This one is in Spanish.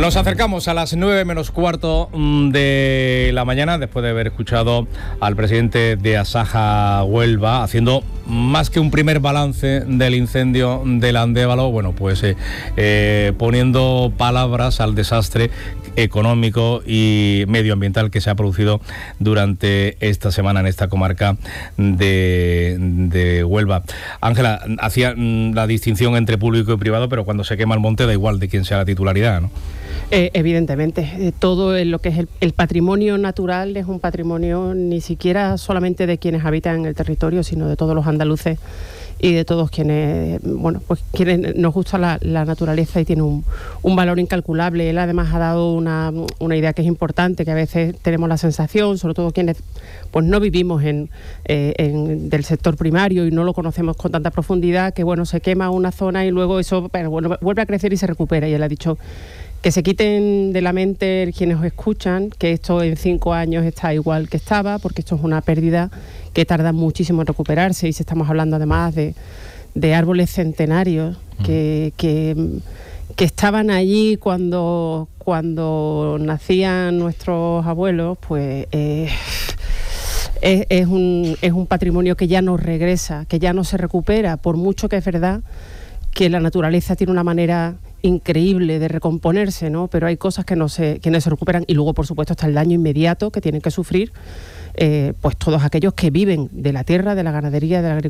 Nos acercamos a las 9 menos cuarto de la mañana, después de haber escuchado al presidente de Asaja Huelva haciendo más que un primer balance del incendio del Andévalo, bueno, pues poniendo palabras al desastre económico y medioambiental que se ha producido durante esta semana en esta comarca de Huelva. Ángela, hacía la distinción entre público y privado, pero cuando se quema el monte da igual de quién sea la titularidad, ¿no? Evidentemente, todo lo que es el patrimonio natural es un patrimonio ni siquiera solamente de quienes habitan en el territorio, sino de todos los andaluces y de todos quienes, bueno, pues quienes nos gusta la naturaleza y tiene un valor incalculable. Él además ha dado una idea que es importante, que a veces tenemos la sensación, sobre todo quienes pues no vivimos del sector primario y no lo conocemos con tanta profundidad, que bueno, se quema una zona y luego eso vuelve a crecer y se recupera. Y él ha dicho que se quiten de la mente quienes os escuchan, que esto en 5 años está igual que estaba, porque esto es una pérdida que tarda muchísimo en recuperarse, y si estamos hablando además de árboles centenarios que estaban allí cuando nacían nuestros abuelos, pues es un patrimonio que ya no regresa, que ya no se recupera, por mucho que es verdad que la naturaleza tiene una manera increíble de recomponerse, ¿no? Pero hay cosas que no se recuperan, y luego por supuesto está el daño inmediato que tienen que sufrir pues todos aquellos que viven de la tierra, de la ganadería, de la agricultura.